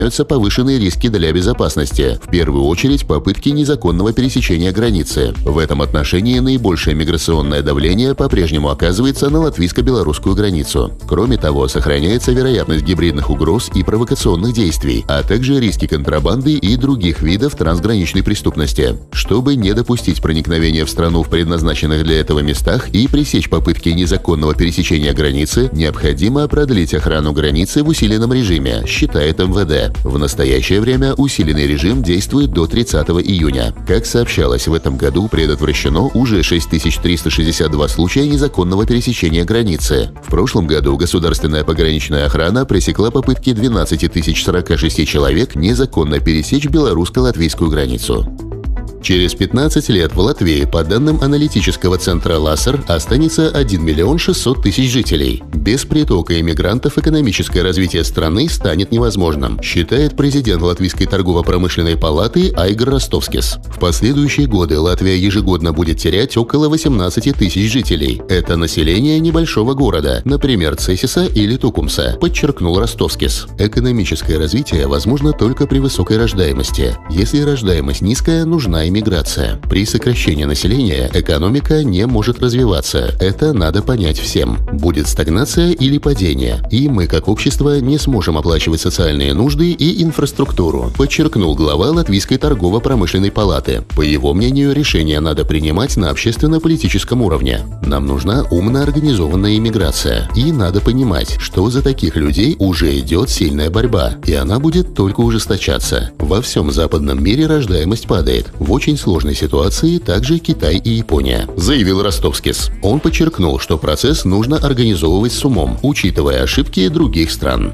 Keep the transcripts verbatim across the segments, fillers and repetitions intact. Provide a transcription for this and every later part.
повышенные риски для безопасности, в первую очередь попытки незаконного пересечения границы. В этом отношении наибольшее миграционное давление по-прежнему оказывается на латвийско-белорусскую границу. Кроме того, сохраняется вероятность гибридных угроз и провокационных действий, а также риски контрабанды и других видов трансграничной преступности. Чтобы не допустить проникновения в страну в предназначенных для этого местах и пресечь попытки незаконного пересечения границы, необходимо продлить охрану границы в усиленном режиме, считает эм вэ дэ. В настоящее время усиленный режим действует до тридцатого июня. Как сообщалось, в этом году предотвращено уже шесть тысяч триста шестьдесят два случая незаконного пересечения границы. В прошлом году государственная пограничная охрана пресекла попытки двенадцати тысяч сорока шести человек незаконно пересечь белорусско-латвийскую границу. Через пятнадцать лет в Латвии, по данным аналитического центра ЛАСЕР, останется один миллион шестьсот тысяч жителей. Без притока иммигрантов экономическое развитие страны станет невозможным, считает президент Латвийской торгово-промышленной палаты Айгар Ростовскис. В последующие годы Латвия ежегодно будет терять около восемнадцати тысяч жителей. Это население небольшого города, например, Цесиса или Тукумса, подчеркнул Ростовскис. Экономическое развитие возможно только при высокой рождаемости. Если рождаемость низкая, нужна миграция. При сокращении населения экономика не может развиваться. Это надо понять всем. Будет стагнация или падение, и мы как общество не сможем оплачивать социальные нужды и инфраструктуру, подчеркнул глава Латвийской торгово-промышленной палаты. По его мнению, решения надо принимать на общественно-политическом уровне. Нам нужна умно организованная иммиграция. И надо понимать, что за таких людей уже идет сильная борьба, и она будет только ужесточаться. Во всем западном мире рождаемость падает. В очень сложной ситуации также Китай и Япония, заявил Ростовскис. Он подчеркнул, что процесс нужно организовывать с умом, учитывая ошибки других стран.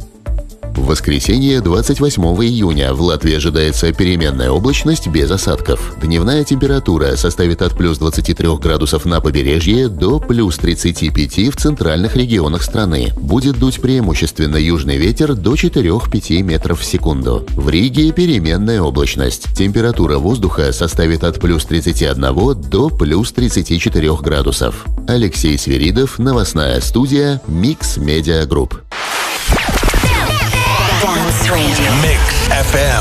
В воскресенье, двадцать восьмого июня, в Латвии ожидается переменная облачность без осадков. Дневная температура составит от плюс двадцати трёх градусов на побережье до плюс тридцати пяти в центральных регионах страны. Будет дуть преимущественно южный ветер до четырёх-пяти метров в секунду. В Риге переменная облачность. Температура воздуха составит от плюс тридцати одного до плюс тридцати четырёх градусов. Алексей Свиридов, новостная студия Mix Media Group. Mix эф эм.